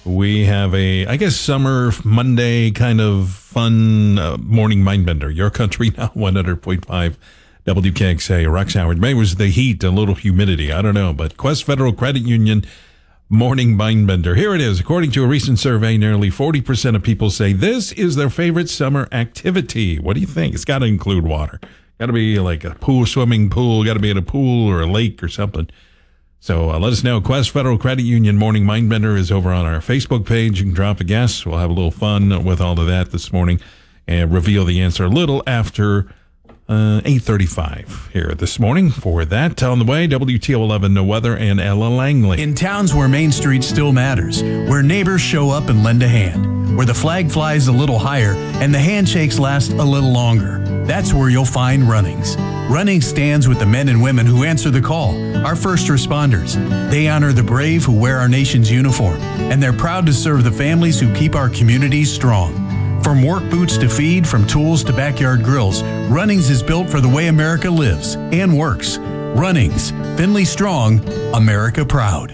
We have I guess, summer Monday kind of fun morning mindbender. Your country now, 100.5 WKXA. Rox Howard. Maybe it was the heat, a little humidity. I don't know. But Quest Federal Credit Union morning mindbender. Here it is. According to a recent survey, nearly 40% of people say this is their favorite summer activity. What do you think? It's got to include water. Got to be like a swimming pool. Got to be in a pool or a lake or something. So let us know. Quest Federal Credit Union Morning Mindbender is over on our Facebook page. You can drop a guess. We'll have a little fun with all of that this morning and reveal the answer a little after 8:35 here this morning. For that, on the way, WTO 11 No Weather and Ella Langley. In towns where Main Street still matters, where neighbors show up and lend a hand, where the flag flies a little higher and the handshakes last a little longer, that's where you'll find Runnings. Runnings stands with the men and women who answer the call, our first responders. They honor the brave who wear our nation's uniform, and they're proud to serve the families who keep our communities strong. From work boots to feed, from tools to backyard grills, Runnings is built for the way America lives and works. Runnings, Finley strong, America proud.